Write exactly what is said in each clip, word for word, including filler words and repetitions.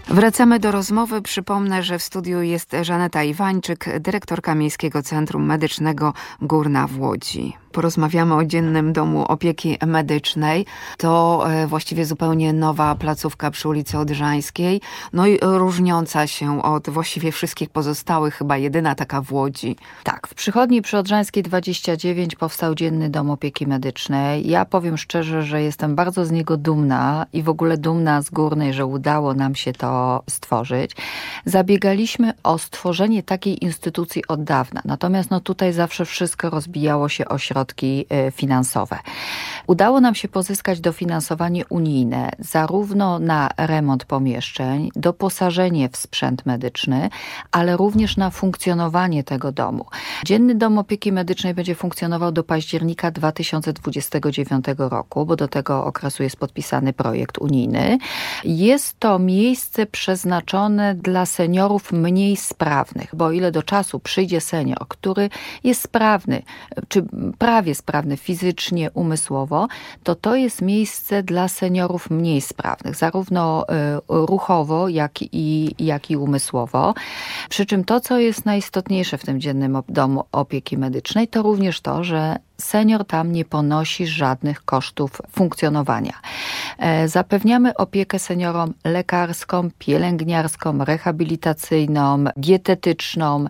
Wracamy do rozmowy. Przypomnę, że w studiu jest Żaneta Iwańczyk, dyrektorka Miejskiego Centrum Medycznego Górna w Łodzi. Porozmawiamy o Dziennym Domu Opieki Medycznej. To właściwie zupełnie nowa placówka przy ulicy Odrzańskiej, no i różniąca się od właściwie wszystkich pozostałych, chyba jedyna taka w Łodzi. Tak, w przychodni przy Odrzańskiej dwadzieścia dziewięć powstał Dzienny Dom Opieki Medycznej. Ja powiem szczerze, że jestem bardzo z niego dumna i w ogóle dumna z Górnej, że udało nam się to stworzyć. Zabiegaliśmy o stworzenie takiej instytucji od dawna, natomiast no tutaj zawsze wszystko rozbijało się o środki finansowe. Udało nam się pozyskać dofinansowanie unijne zarówno na remont pomieszczeń, doposażenie w sprzęt medyczny, ale również na funkcjonowanie tego domu. Dzienny Dom Opieki Medycznej będzie funkcjonował do października dwa tysiące dwudziestego dziewiątego roku, bo do tego okresu jest podpisany projekt unijny. Jest to miejsce przeznaczone dla seniorów mniej sprawnych, bo o ile do czasu przyjdzie senior, który jest sprawny, czy prawie sprawny fizycznie, umysłowo, to to jest miejsce dla seniorów mniej sprawnych, zarówno ruchowo, jak i, jak i umysłowo. Przy czym to, co jest najistotniejsze w tym Dziennym Domu Opieki Medycznej, to również to, że senior tam nie ponosi żadnych kosztów funkcjonowania. Zapewniamy opiekę seniorom lekarską, pielęgniarską, rehabilitacyjną, dietetyczną,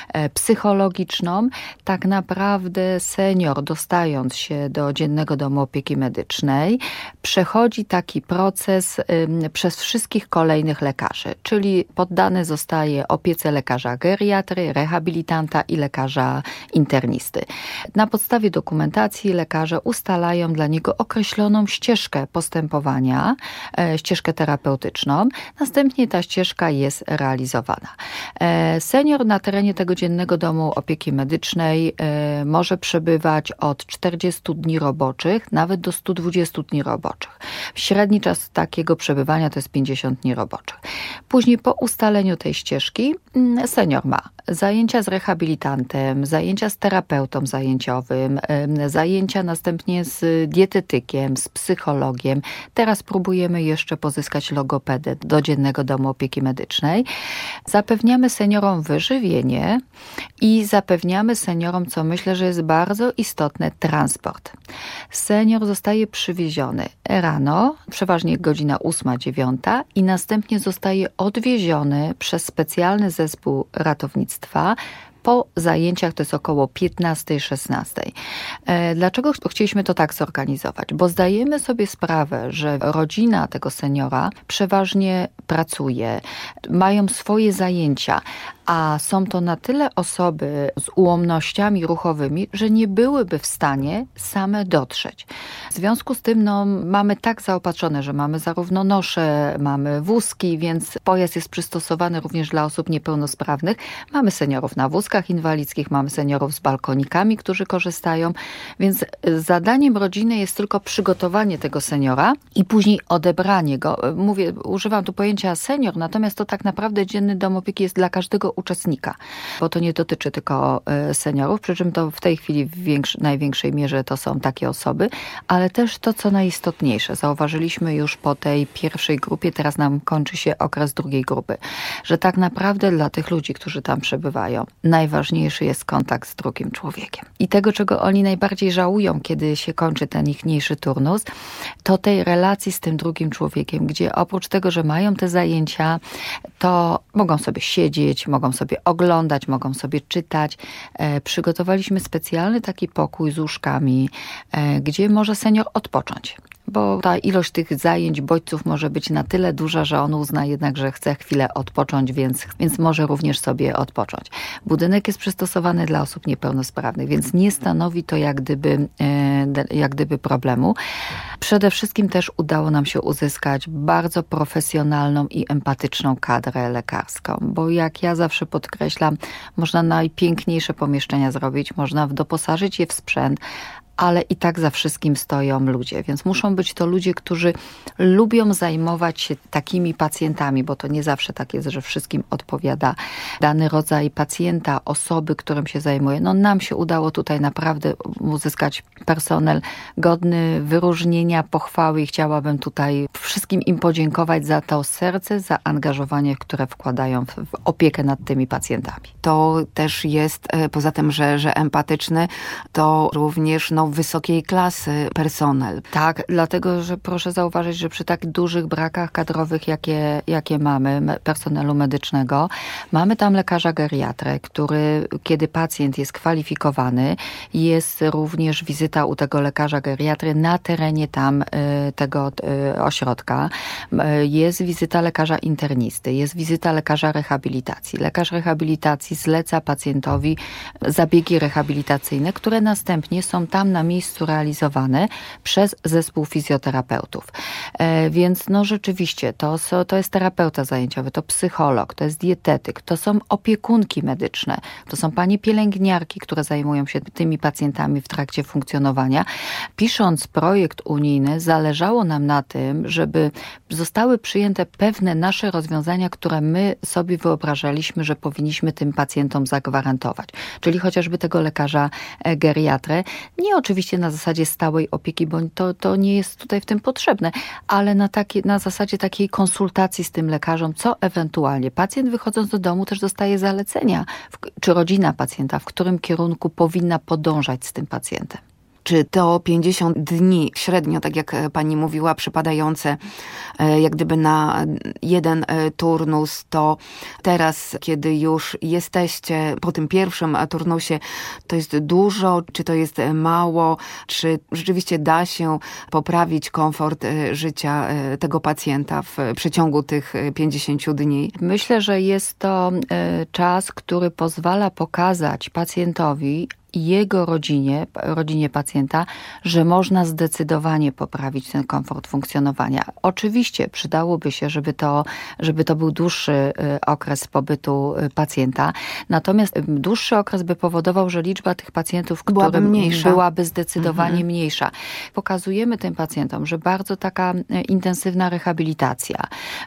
psychologiczną. Tak naprawdę senior, dostając się do Dziennego Domu Opieki Medycznej, przechodzi taki proces przez wszystkich kolejnych lekarzy, czyli poddany zostaje opiece lekarza geriatry, rehabilitanta i lekarza internisty. Na podstawie dokumentacji lekarze ustalają dla niego określoną ścieżkę postępowania, e, ścieżkę terapeutyczną. Następnie ta ścieżka jest realizowana. E, senior na terenie tego Dziennego Domu Opieki Medycznej e, może przebywać od czterdziestu dni roboczych, nawet do stu dwudziestu dni roboczych. Średni czas takiego przebywania to jest pięćdziesiąt dni roboczych. Później po ustaleniu tej ścieżki senior ma zajęcia z rehabilitantem, zajęcia z terapeutą zajęciowym, zajęcia następnie z dietetykiem, z psychologiem. Teraz próbujemy jeszcze pozyskać logopedę do Dziennego Domu Opieki Medycznej. Zapewniamy seniorom wyżywienie i zapewniamy seniorom, co myślę, że jest bardzo istotne, transport. Senior zostaje przywieziony rano, przeważnie godzina ósma, dziewiąta i następnie zostaje odwieziony przez specjalny zespół ratownictwa po zajęciach, to jest około piętnastej, szesnastej. Dlaczego chcieliśmy to tak zorganizować? Bo zdajemy sobie sprawę, że rodzina tego seniora przeważnie pracuje, mają swoje zajęcia, a są to na tyle osoby z ułomnościami ruchowymi, że nie byłyby w stanie same dotrzeć. W związku z tym no, mamy tak zaopatrzone, że mamy zarówno nosze, mamy wózki, więc pojazd jest przystosowany również dla osób niepełnosprawnych. Mamy seniorów na wózkach inwalidzkich, mamy seniorów z balkonikami, którzy korzystają, więc zadaniem rodziny jest tylko przygotowanie tego seniora i później odebranie go. Mówię, używam tu pojęcia senior, natomiast to tak naprawdę Dzienny Dom Opieki jest dla każdego uczestnika, bo to nie dotyczy tylko seniorów, przy czym to w tej chwili w większy, największej mierze to są takie osoby, ale też to, co najistotniejsze, zauważyliśmy już po tej pierwszej grupie, teraz nam kończy się okres drugiej grupy, że tak naprawdę dla tych ludzi, którzy tam przebywają, najważniejszy jest kontakt z drugim człowiekiem. I tego, czego oni najbardziej żałują, kiedy się kończy ten ich mniejszy turnus, to tej relacji z tym drugim człowiekiem, gdzie oprócz tego, że mają te zajęcia, to mogą sobie siedzieć, mogą sobie oglądać, mogą sobie czytać. E, przygotowaliśmy specjalny taki pokój z łóżkami, e, gdzie może senior odpocząć. Bo ta ilość tych zajęć, bodźców może być na tyle duża, że on uzna jednak, że chce chwilę odpocząć, więc, więc może również sobie odpocząć. Budynek jest przystosowany dla osób niepełnosprawnych, więc nie stanowi to jak gdyby, jak gdyby problemu. Przede wszystkim też udało nam się uzyskać bardzo profesjonalną i empatyczną kadrę lekarską, bo jak ja zawsze podkreślam, można najpiękniejsze pomieszczenia zrobić, można doposażyć je w sprzęt, ale i tak za wszystkim stoją ludzie, więc muszą być to ludzie, którzy lubią zajmować się takimi pacjentami, bo to nie zawsze tak jest, że wszystkim odpowiada dany rodzaj pacjenta, osoby, którym się zajmuje. No nam się udało tutaj naprawdę uzyskać personel godny wyróżnienia, pochwały i chciałabym tutaj wszystkim im podziękować za to serce, zaangażowanie, które wkładają w, w opiekę nad tymi pacjentami. To też jest, poza tym, że, że empatyczny, to również no, wysokiej klasy personel. Tak, dlatego, że proszę zauważyć, że przy tak dużych brakach kadrowych, jakie, jakie mamy, personelu medycznego, mamy tam lekarza geriatrę, który, kiedy pacjent jest kwalifikowany, jest również wizyta u tego lekarza geriatry na terenie tam y, tego y, ośrodka. Y, jest wizyta lekarza internisty, jest wizyta lekarza rehabilitacji. Lekarz rehabilitacji zleca pacjentowi zabiegi rehabilitacyjne, które następnie są tam na miejscu realizowane przez zespół fizjoterapeutów. Y, więc no rzeczywiście to, to jest terapeuta zajęciowy, to psycholog, to jest dietetyk, to są opiekunki medyczne, to są panie pielęgniarki, które zajmują się tymi pacjentami w trakcie funkcjonowania. Pisząc projekt unijny, zależało nam na tym, żeby zostały przyjęte pewne nasze rozwiązania, które my sobie wyobrażaliśmy, że powinniśmy tym pacjentom zagwarantować. Czyli chociażby tego lekarza geriatrę. Nie oczywiście na zasadzie stałej opieki, bo to, to nie jest tutaj w tym potrzebne, ale na, taki, na zasadzie takiej konsultacji z tym lekarzem, co ewentualnie. Pacjent wychodząc do domu też dostaje zalecenia, czy rodzina pacjenta, w którym kierunku powinna podążać z tym pacjentem. Czy to pięćdziesiąt dni średnio, tak jak pani mówiła, przypadające jak gdyby na jeden turnus, to teraz, kiedy już jesteście po tym pierwszym turnusie, to jest dużo, czy to jest mało, czy rzeczywiście da się poprawić komfort życia tego pacjenta w przeciągu tych pięćdziesięciu dni? Myślę, że jest to czas, który pozwala pokazać pacjentowi i jego rodzinie, rodzinie pacjenta, że można zdecydowanie poprawić ten komfort funkcjonowania. Oczywiście przydałoby się, żeby to, żeby to był dłuższy okres pobytu pacjenta, natomiast dłuższy okres by powodował, że liczba tych pacjentów, byłaby którym mniejsza. byłaby zdecydowanie mhm. mniejsza. Pokazujemy tym pacjentom, że bardzo taka intensywna rehabilitacja,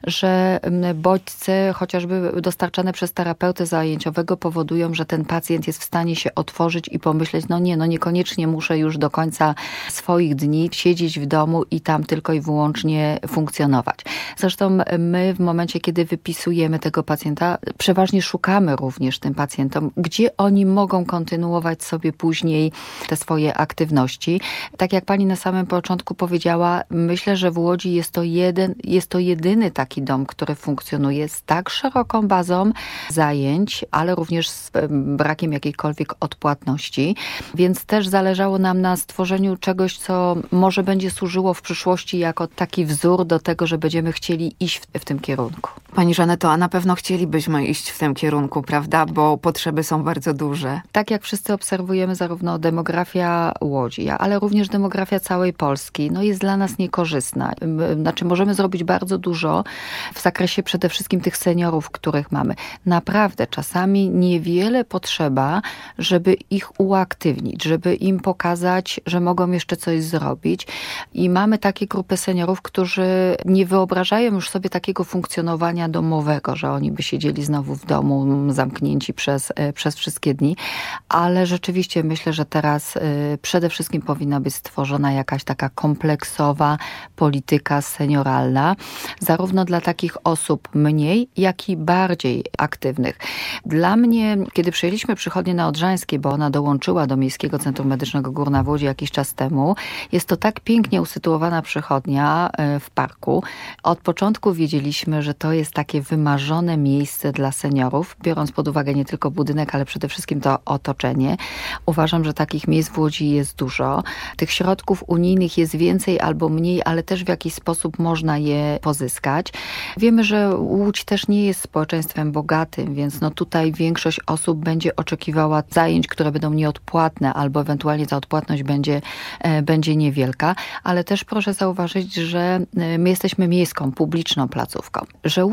że bodźce chociażby dostarczane przez terapeutę zajęciowego powodują, że ten pacjent jest w stanie się otworzyć i pomyśleć, no nie, no niekoniecznie muszę już do końca swoich dni siedzieć w domu i tam tylko i wyłącznie funkcjonować. Zresztą my w momencie, kiedy wypisujemy tego pacjenta, przeważnie szukamy również tym pacjentom, gdzie oni mogą kontynuować sobie później te swoje aktywności. Tak jak pani na samym początku powiedziała, myślę, że w Łodzi jest to jeden, jest to jedyny taki dom, który funkcjonuje z tak szeroką bazą zajęć, ale również z brakiem jakiejkolwiek odpłatności. Więc też zależało nam na stworzeniu czegoś, co może będzie służyło w przyszłości jako taki wzór do tego, że będziemy chcieli iść w, w tym kierunku. Pani Żaneto, a na pewno chcielibyśmy iść w tym kierunku, prawda? Bo potrzeby są bardzo duże. Tak jak wszyscy obserwujemy, zarówno demografia Łodzi, ale również demografia całej Polski, no jest dla nas niekorzystna. Znaczy możemy zrobić bardzo dużo w zakresie przede wszystkim tych seniorów, których mamy. Naprawdę czasami niewiele potrzeba, żeby ich uaktywnić, żeby im pokazać, że mogą jeszcze coś zrobić. I mamy takie grupy seniorów, którzy nie wyobrażają już sobie takiego funkcjonowania domowego, że oni by siedzieli znowu w domu zamknięci przez, przez wszystkie dni, ale rzeczywiście myślę, że teraz przede wszystkim powinna być stworzona jakaś taka kompleksowa polityka senioralna, zarówno dla takich osób mniej, jak i bardziej aktywnych. Dla mnie, kiedy przyjęliśmy przychodnię na Odrzańskiej, bo ona dołączyła do Miejskiego Centrum Medycznego Górna Łódź jakiś czas temu, jest to tak pięknie usytuowana przychodnia w parku. Od początku wiedzieliśmy, że to jest takie wymarzone miejsce dla seniorów, biorąc pod uwagę nie tylko budynek, ale przede wszystkim to otoczenie. Uważam, że takich miejsc w Łodzi jest dużo. Tych środków unijnych jest więcej albo mniej, ale też w jakiś sposób można je pozyskać. Wiemy, że Łódź też nie jest społeczeństwem bogatym, więc no tutaj większość osób będzie oczekiwała zajęć, które będą nieodpłatne, albo ewentualnie ta odpłatność będzie, będzie niewielka, ale też proszę zauważyć, że my jesteśmy miejską, publiczną placówką. Że Łódź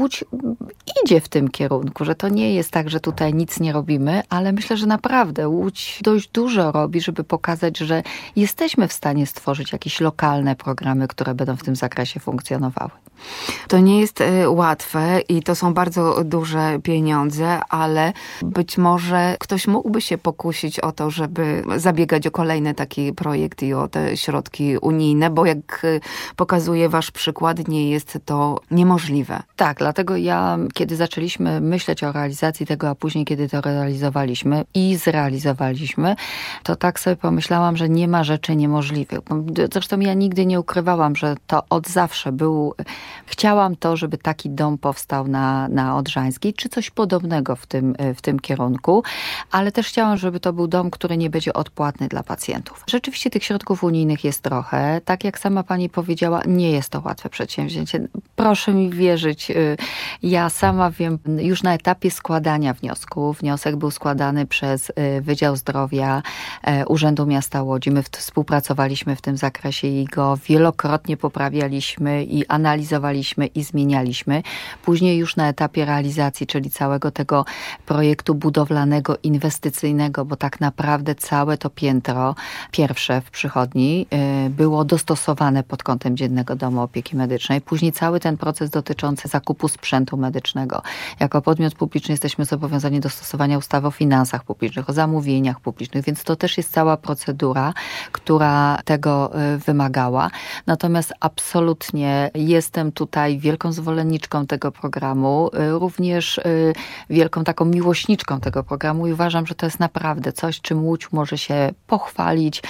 Łódź idzie w tym kierunku, że to nie jest tak, że tutaj nic nie robimy, ale myślę, że naprawdę Łódź dość dużo robi, żeby pokazać, że jesteśmy w stanie stworzyć jakieś lokalne programy, które będą w tym zakresie funkcjonowały. To nie jest łatwe i to są bardzo duże pieniądze, ale być może ktoś mógłby się pokusić o to, żeby zabiegać o kolejny taki projekt i o te środki unijne, bo jak pokazuje wasz przykład, nie jest to niemożliwe. Tak, dlatego ja, kiedy zaczęliśmy myśleć o realizacji tego, a później kiedy to realizowaliśmy i zrealizowaliśmy, to tak sobie pomyślałam, że nie ma rzeczy niemożliwych. Zresztą ja nigdy nie ukrywałam, że to od zawsze był... Chciałam to, żeby taki dom powstał na, na Odrzańskiej, czy coś podobnego w tym, w tym kierunku, ale też chciałam, żeby to był dom, który nie będzie odpłatny dla pacjentów. Rzeczywiście tych środków unijnych jest trochę. Tak jak sama pani powiedziała, nie jest to łatwe przedsięwzięcie. Proszę mi wierzyć, ja sama wiem, już na etapie składania wniosków, wniosek był składany przez Wydział Zdrowia Urzędu Miasta Łodzi. My współpracowaliśmy w tym zakresie i go wielokrotnie poprawialiśmy i analizowaliśmy i zmienialiśmy. Później już na etapie realizacji, czyli całego tego projektu budowlanego, inwestycyjnego, bo tak naprawdę całe to piętro pierwsze w przychodni było dostosowane pod kątem Dziennego Domu Opieki Medycznej. Później cały ten proces dotyczący zakupu sprzętu medycznego. Jako podmiot publiczny jesteśmy zobowiązani do stosowania ustawy o finansach publicznych, o zamówieniach publicznych, więc to też jest cała procedura, która tego wymagała. Natomiast absolutnie jestem tutaj wielką zwolenniczką tego programu, również wielką taką miłośniczką tego programu i uważam, że to jest naprawdę coś, czym Łódź może się pochwalić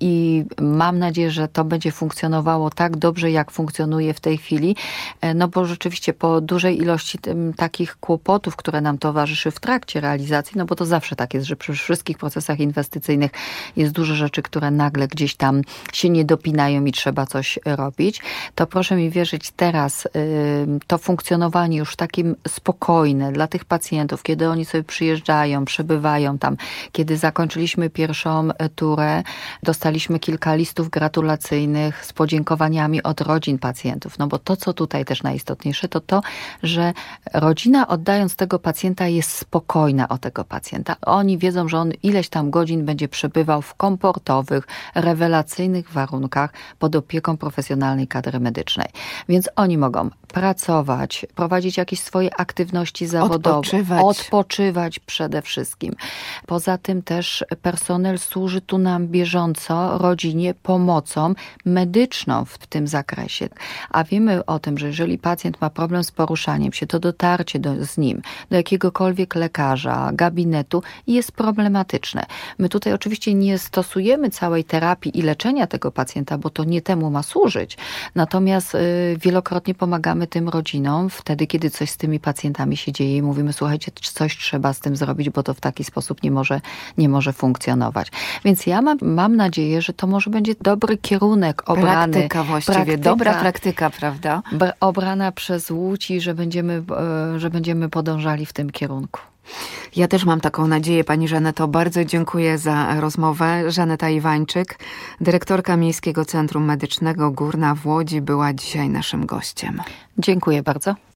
i mam nadzieję, że to będzie funkcjonowało tak dobrze, jak funkcjonuje w tej chwili, no bo rzeczywiście po dużej ilości tym, takich kłopotów, które nam towarzyszy w trakcie realizacji, no bo to zawsze tak jest, że przy wszystkich procesach inwestycyjnych jest dużo rzeczy, które nagle gdzieś tam się nie dopinają i trzeba coś robić, to proszę mi wierzyć, teraz to funkcjonowanie już takim spokojne dla tych pacjentów, kiedy oni sobie przyjeżdżają, przebywają tam, kiedy zakończyliśmy pierwszą turę, dostaliśmy kilka listów gratulacyjnych z podziękowaniami od rodzin pacjentów, no bo to, co tutaj też najistotniejsze, to to, że rodzina oddając tego pacjenta jest spokojna o tego pacjenta. Oni wiedzą, że on ileś tam godzin będzie przebywał w komfortowych, rewelacyjnych warunkach pod opieką profesjonalnej kadry medycznej. Więc oni mogą pracować, prowadzić jakieś swoje aktywności zawodowe, odpoczywać. odpoczywać przede wszystkim. Poza tym też personel służy tu nam bieżąco, rodzinie, pomocą medyczną w tym zakresie. A wiemy o tym, że jeżeli pacjent ma problem z poruszaniem się, to dotarcie do, z nim do jakiegokolwiek lekarza, gabinetu jest problematyczne. My tutaj oczywiście nie stosujemy całej terapii i leczenia tego pacjenta, bo to nie temu ma służyć. Natomiast y, wielokrotnie pomagamy tym rodzinom wtedy, kiedy coś z tymi pacjentami się dzieje i mówimy, słuchajcie, coś trzeba z tym zrobić, bo to w taki sposób nie może, nie może funkcjonować. Więc ja mam, mam nadzieję, że to może będzie dobry kierunek obrany. Praktyka właściwie, praktyka, dobra praktyka, prawda? Obrana przez Łódź i że będziemy, że będziemy podążali w tym kierunku. Ja też mam taką nadzieję, pani Żaneto. Bardzo dziękuję za rozmowę. Żaneta Iwańczyk, dyrektorka Miejskiego Centrum Medycznego Górna w Łodzi, była dzisiaj naszym gościem. Dziękuję bardzo.